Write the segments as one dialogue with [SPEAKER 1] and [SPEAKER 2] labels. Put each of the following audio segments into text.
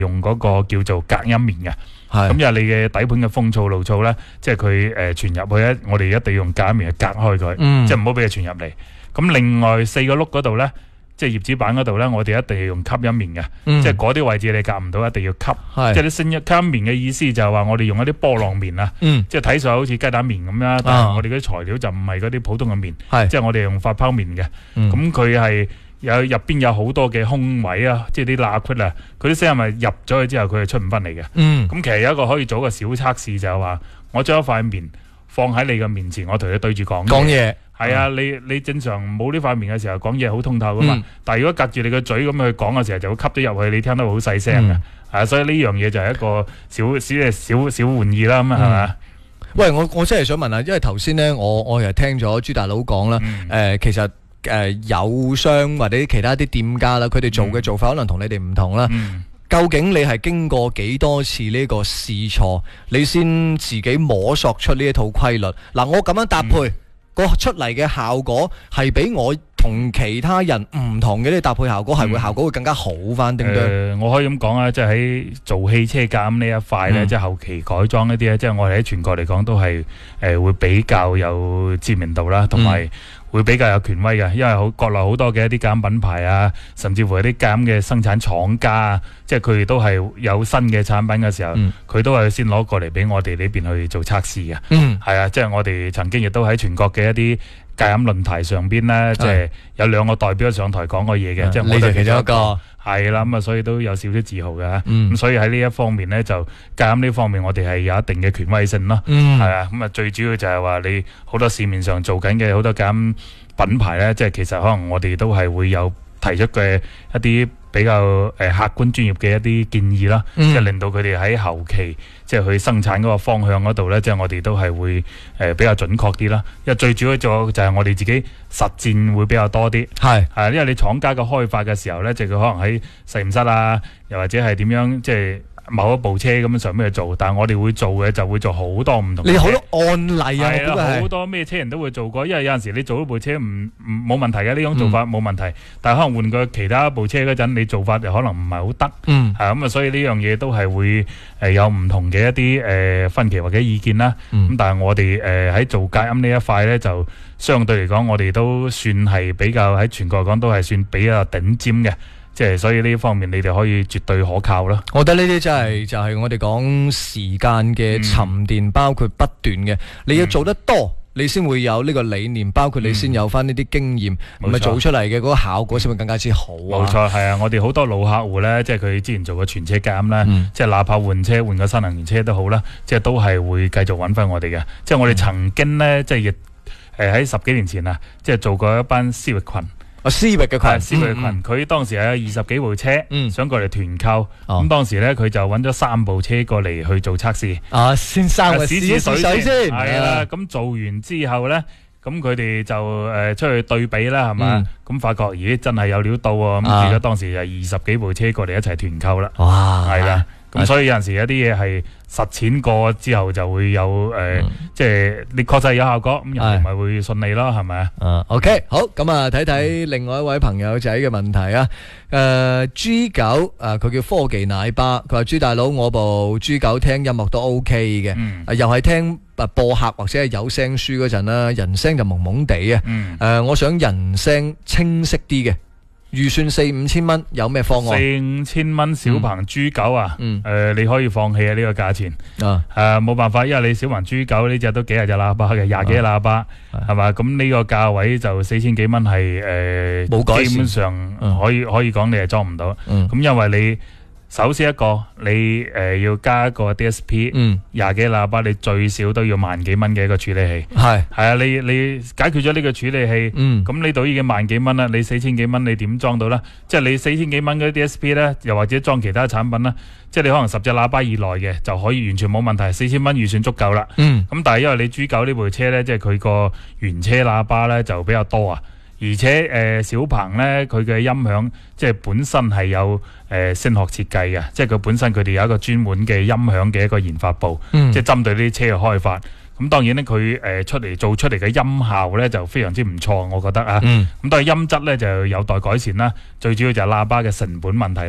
[SPEAKER 1] 用嗰個叫做隔音棉嘅。咁因為你嘅底盤嘅風噪、路噪咧，即係佢傳入去咧，我哋一定要用隔音棉去隔開佢，即係唔好俾佢傳入嚟。咁另外4個轆嗰度咧，即係葉子板嗰度咧，我哋一定要用吸音棉嘅，即係嗰啲位置你隔唔到，一定要吸。即係啲吸音棉嘅意思就係話我哋用一啲波浪棉啊，即係睇上去好似雞蛋棉咁啦，但係我哋嗰啲材料就唔係嗰啲普通嘅棉，即係我哋用發泡棉嘅。咁佢係入邊有好多嘅空位啊，即係啲罅隙啊，佢啲聲係咪入咗去之後佢係出唔翻嚟嘅。咁其實有一個可以做一個小測試就係話，我將一塊棉放喺你嘅面前，我同你對住講嘢。係啊，你正常冇呢塊面嘅時候講嘢好通透噶嘛，但係如果隔住你個嘴咁去講嘅時候，就會吸咗入去，你聽得好細聲嘅。所以呢樣嘢就係一個小玩意啦，咁係嘛？
[SPEAKER 2] 喂，我真係想問下，因為頭先咧，我又聽咗朱大佬講啦，其實友商或者其他啲店家啦，佢哋做嘅做法可能同你哋唔同啦。究竟你係經過幾多次呢個試錯，你先自己摸索出呢一套規律？嗱，我咁樣搭配。個出嚟嘅效果係比我同其他人唔同嘅呢搭配效果，係會效果會更加好翻啲嘅。
[SPEAKER 1] 我可以咁講啊，即係喺做汽車隔音呢一塊咧，即係後期改裝一啲咧，即係我哋喺全國嚟講都係會比較有知名度啦，同埋會比較有權威嘅，因為國內好多嘅一啲隔音品牌啊，甚至乎一啲隔音嘅生產廠家啊，即係佢哋都係有新嘅產品嘅時候，佢都係先攞過嚟俾我哋呢邊去做測試嘅。係啊，即係我哋曾經亦都喺全國嘅一啲隔音論壇上邊咧，即係有2個代表上台講過嘢嘅，即係我哋其中一個係啦，咁啊，所以都有少少自豪嘅。咁所以喺呢一方面咧，就隔音呢方面我哋係有一定嘅權威性咯。係啊，咁啊最主要就係話你好多市面上做緊嘅好多隔音品牌咧，即係其實可能我哋都係會有提出嘅一啲比較客觀專業嘅一啲建議啦，即係令到佢哋喺後期即係去生產嗰個方向嗰度咧，即係我哋都係會比較準確啲啦。因為最主要就係我哋自己實戰會比較多啲，係因為你廠家嘅開發嘅時候咧，即係佢可能喺實驗室啊，又或者係點樣即係某一部車咁樣上邊去做，但係我哋會做嘅就會做好多唔同嘅。你好多案例啊，係啊，好多咩車人都會做過，因為有陣時你做一部車冇問題嘅，呢種做法冇問題，但係可能換過其他部車嗰陣，你做法就可能唔係好得，咁啊，所以呢樣嘢都係會有唔同嘅一啲分歧或者意見啦。咁但係我哋喺做隔音呢一塊咧，就相對嚟講，我哋都算係比較喺全國嚟講都係算比較頂尖嘅。即係所以呢方面你哋可以絕對可靠啦。我覺得呢啲真係就係我哋講時間嘅沉澱，包括不斷嘅，你要做得多，你先會有呢個理念，包括你先有翻呢啲經驗，咁咪做出嚟嘅嗰個效果先會更加之好啊。冇錯，係啊，我哋好多老客戶咧，即係佢之前做過全車隔音啦，即係哪怕換車換個新能源車都好啦，即係都係會繼續揾翻我哋嘅。即係我哋曾經咧，即係亦喺10幾年前啊，即係做過一班思域群。思域嘅群，佢當時係有20幾部車，想過嚟團購，咁當時咧佢就揾咗3部車過嚟去做測試，先生試水先，係啦，咁做完之後咧，咁佢哋就出去對比啦，係嘛，咁發覺咦真係有料到喎，咁而家當時就20幾部車過嚟一齊團購啦，係啦。咁所以有陣時有啲嘢係實踐過之後就會有即係你確實有效果，咁人哋咪會順利咯，係咪啊？OK， 好，咁啊睇睇另外一位朋友仔嘅問題啊。G9佢叫科技奶爸，佢話朱大佬，我部 G9聽音樂都 OK 嘅，又係聽播客或者係有聲書嗰陣啦，人聲就蒙蒙地啊。我想人聲清晰啲嘅。預算4-5千蚊，有咩方案？4-5千蚊小鵬 G9啊，你可以放棄啊呢個價錢，冇辦法，因為你小鵬 G9呢隻都幾廿隻喇叭嘅，20幾喇叭，係嘛？咁呢個價位就4千幾蚊係冇改善，基本上可以講你係裝唔到，咁因為你。首先一個，你要加一個 DSP， 20幾喇叭，你最少都要萬幾蚊嘅一個處理器。係啊，你解決咗呢個處理器，咁呢度已經萬幾蚊啦，你4千幾蚊你點裝到啦？即係你4千幾蚊嗰啲 DSP 咧，又或者裝其他產品啦，即係你可能10隻喇叭以內嘅就可以完全冇問題，4千蚊預算足夠啦。咁但係因為你 G9呢部車咧，即係佢個原車喇叭咧就比較多啊。而且小鵬咧，佢嘅音響即係本身係有聲學設計嘅，即係佢本身佢哋有一個專門嘅音響嘅一個研發部，即係針對呢啲車嘅開發。咁當然咧，佢做出嚟嘅音效咧就非常之唔錯，我覺得啊。咁當然音質咧就有待改善啦。最主要就係喇叭嘅成本問題啦。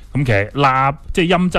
[SPEAKER 1] 咁其實即係音質